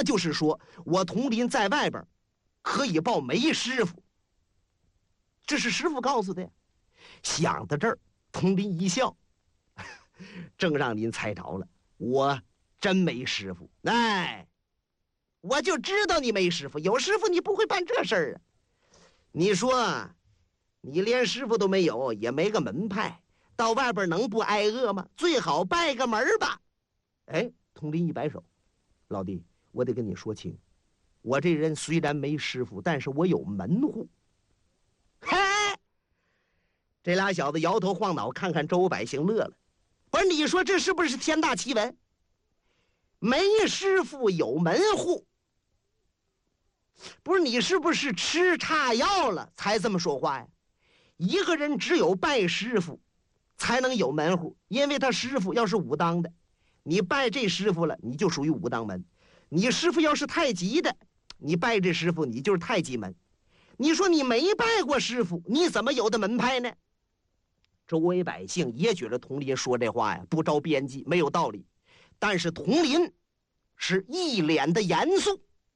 那就是说我佟林在外边可以报没师傅。这是师傅告诉的呀。想到这儿，佟林一笑，正让您猜着了，我真没师傅。哎，我就知道你没师傅，有师傅你不会办这事儿啊。你说你连师傅都没有，也没个门派，到外边能不挨饿吗？最好拜个门吧。哎，佟林一摆手，老弟，我得跟你说清，我这人虽然没师傅，但是我有门户。嘿，这俩小子摇头晃脑，看看周围百姓乐了。不是，你说这是不是天大奇闻？没师傅有门户，不是你是不是吃差药了才这么说话呀？一个人只有拜师傅才能有门户，因为他师傅要是武当的，你拜这师傅了，你就属于武当门；你师傅要是太极的，你拜这师傅，你就是太极门。你说你没拜过师傅，你怎么有的门派呢？周围百姓也觉得佟林说这话呀不着边际，没有道理。但是佟林是一脸的严肃。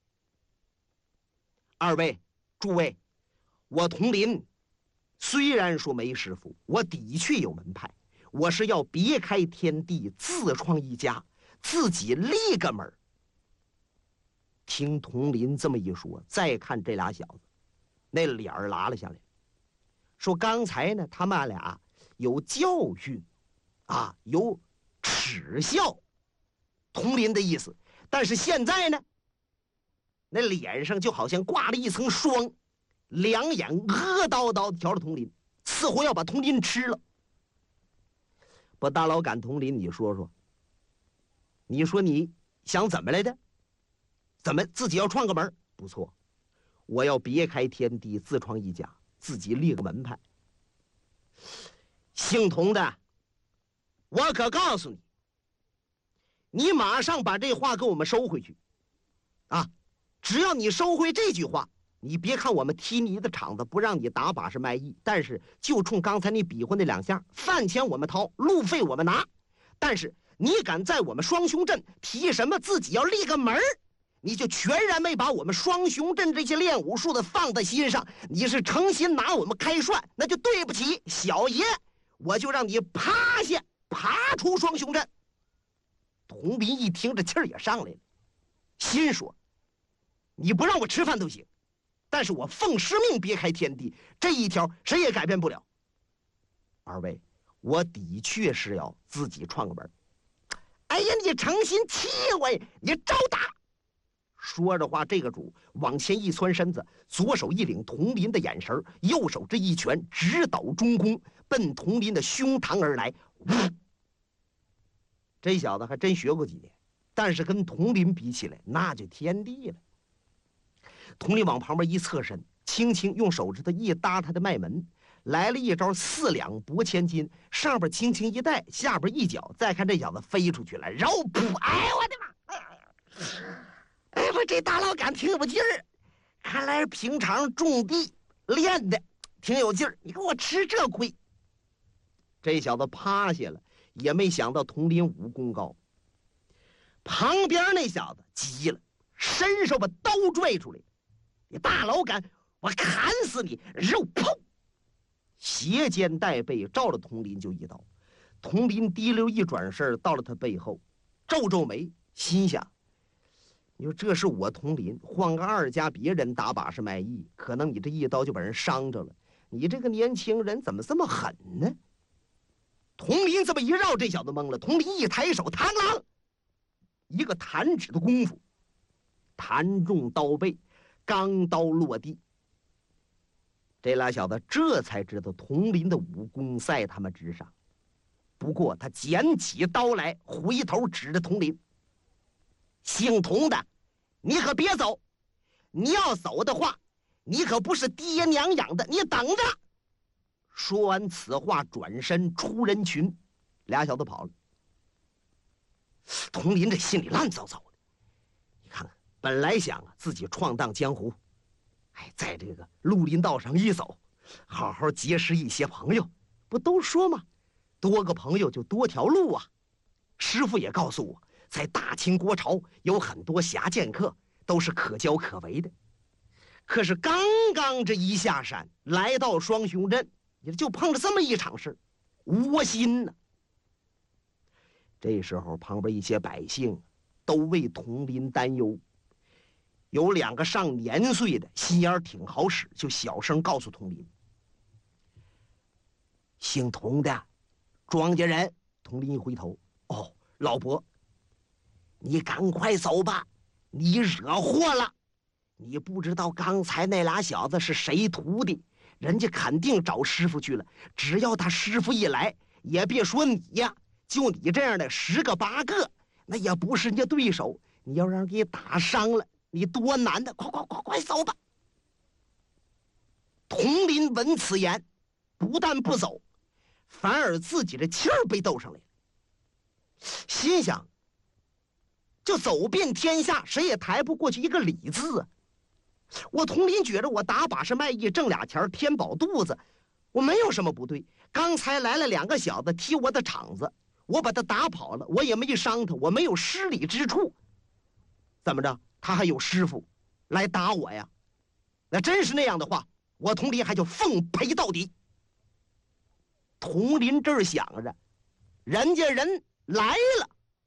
二位诸位，我佟林虽然说没师傅，我的确有门派，我是要别开天地，自创一家，自己立个门。听佟林这么一说，再看这俩小子，那脸儿拉了下来，说刚才呢他们俩有教训啊，有耻笑佟林的意思，但是现在呢，那脸上就好像挂了一层霜，两眼恶叨叨的瞧着佟林，似乎要把佟林吃了。不，大老杆佟林，你说说，你说你想怎么来的？怎么自己要创个门？不错，我要别开天地，自创一家，自己立个门派。姓佟的，我可告诉你，你马上把这话给我们收回去啊！只要你收回这句话，你别看我们踢你的场子，不让你打把式卖艺，但是就冲刚才你比划那两下，饭钱我们掏，路费我们拿。但是你敢在我们双雄镇提什么自己要立个门儿，你就全然没把我们双雄镇这些练武术的放在心上，你是诚心拿我们开涮，那就对不起小爷，我就让你趴下，爬出双雄镇。佟林一听，这气儿也上来了，心说：你不让我吃饭都行，但是我奉师命别开天地，这一条谁也改变不了。二位，我的确是要自己创个门。哎呀，你诚心欺我呀，你招打！说着话，这个主往前一窜身子，左手一领佟林的眼神，右手这一拳直捣中宫，奔佟林的胸膛而来。这小子还真学过几年，但是跟佟林比起来，那就天地了。佟林往旁边一侧身，轻轻用手指头一搭他的脉门，来了一招4两拨千斤，上边轻轻一带，下边一脚，再看这小子飞出去了，然后噗！哎我的妈！哎，我这大老杆挺有劲儿，看来平常种地练的挺有劲儿，你给我吃这亏。这小子趴下了，也没想到佟林武功高。旁边那小子急了，伸手把刀拽出来，你大老杆，我砍死你！肉噗，斜肩带背照着佟林就一刀。佟林滴溜一转身到了他背后，皱皱眉，心想：你说这是我佟林，换个二家别人打把式卖艺，可能你这一刀就把人伤着了。你这个年轻人怎么这么狠呢？佟林这么一绕，这小子懵了。佟林一抬手，螳螂一个弹指的功夫，弹中刀背，钢刀落地。这俩小子这才知道佟林的武功在他们之上。不过他捡起刀来，回头指着佟林：姓佟的，你可别走！你要走的话，你可不是爹娘养的，你等着！说完此话，转身出人群，俩小子跑了。佟林这心里乱糟糟的，你看看，本来想啊自己闯荡江湖，哎，在这个绿林道上一走，好好结识一些朋友，不都说吗？多个朋友就多条路啊。师傅也告诉我， 在大清国朝有很多侠剑客，都是可交可为的。可是刚刚这一下山，来到双雄镇，也就碰着这么一场事，窝心呢。这时候旁边一些百姓都为佟林担忧，有2个上年岁的心眼挺好使，就小声告诉佟林：“姓佟的庄稼人。”佟林一回头：“哦，老伯，你赶快走吧，你惹祸了。你不知道刚才那俩小子是谁徒弟，人家肯定找师傅去了。只要他师傅一来，也别说你呀，就你这样的10个8个，那也不是人家对手。你要让人给打伤了，你多难的！快走吧！”佟林闻此言，不但不走，反而自己的气儿被斗上来了，心想：就走遍天下，谁也抬不过去一个李字啊！我佟林觉着我打把式卖艺挣俩钱填饱肚子，我没有什么不对。刚才来了2个小子踢我的场子，我把他打跑了，我也没伤他，我没有失礼之处。怎么着？他还有师傅来打我呀？那真是那样的话，我佟林还就奉陪到底。佟林这儿想着，人家人来了。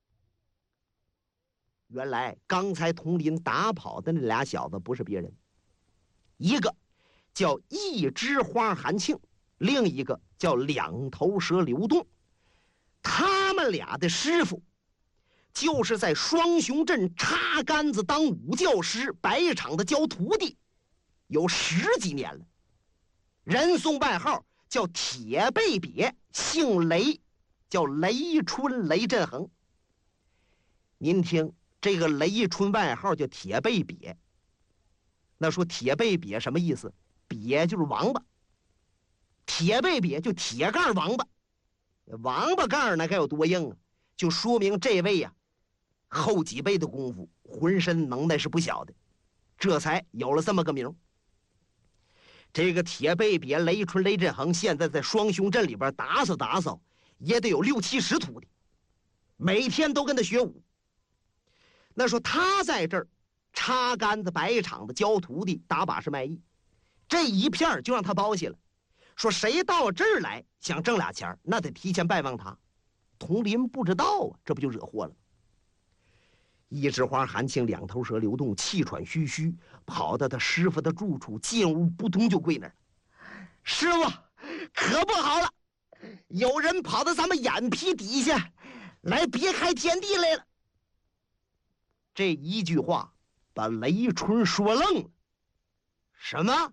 原来刚才佟林打跑的那俩小子不是别人，一个叫一枝花韩庆，另一个叫2头蛇刘栋。他们俩的师傅就是在双雄镇插杆子当武教师，摆场的教徒弟，有10几年了。人送外号叫铁背瘪，姓雷，叫雷春雷振恒。您听，这个雷春外号叫铁背瘪，那说铁背瘪什么意思？瘪就是王八，铁背瘪就铁盖王八。王八盖那该有多硬啊？就说明这位呀，后几辈的功夫，浑身能耐是不小的，这才有了这么个名。这个铁背瘪雷春雷振恒现在在双雄镇里边打扫也得有60、70徒弟，每天都跟他学武。那说他在这儿插杆子摆场子教徒弟，打把式卖艺，这一片就让他包下了。说谁到这儿来想挣俩钱，那得提前拜望他。佟林不知道啊，这不就惹祸了？一枝花韩庆、2头蛇刘栋气喘吁吁跑到他师傅的住处，进屋扑通就跪那儿：“师傅，可不好了，有人跑到咱们眼皮底下来别开天地来了。”这一句话把雷春说愣了。什么？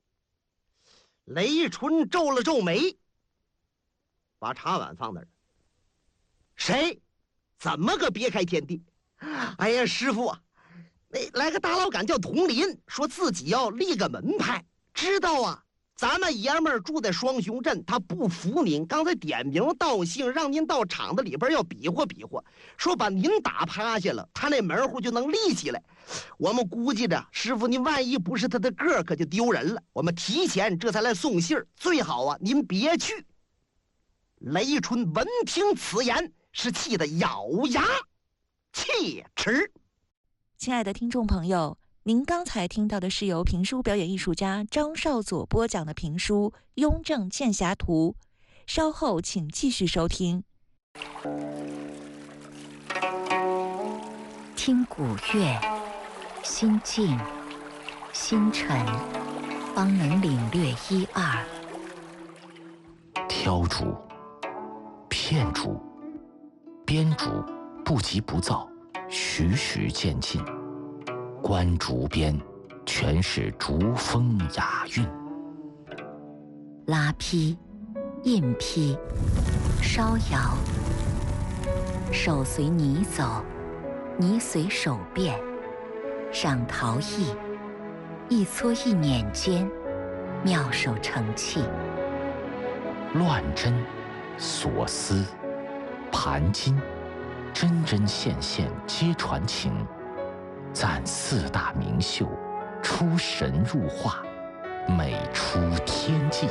雷春皱了皱眉，把茶碗放那儿。谁？怎么个别开天地？哎呀，师傅啊，来个大老杆叫佟林，说自己要立个门派，知道啊？咱们爷们儿住在双雄镇，他不服您，刚才点名道姓，让您到厂子里边要比划比划，说把您打趴下了，他那门户就能立起来。我们估计着，师傅您万一不是他的个儿，可就丢人了。我们提前这才来送信儿，最好啊，您别去。雷春闻听此言，是气得咬牙切齿。 亲爱的听众朋友，您刚才听到的是由评书表演艺术家张少佐播讲的评书《雍正剑侠图》，稍后请继续收听。 听古乐，心静心沉，方能领略一二。 挑竹、片竹、编竹不急不躁，徐徐渐进。观竹边，全是竹风雅韵。 拉坯、印坯、烧窑，手随泥走，泥随手变。赏陶艺，一撮一捻间，妙手成器。 乱针、锁丝、盘金，针针线线皆传情。赞4大名秀，出神入化，美出天际。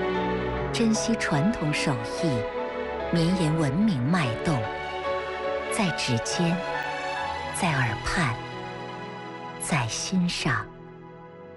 珍惜传统手艺，绵延文明脉动， 在指尖，在耳畔，在心上。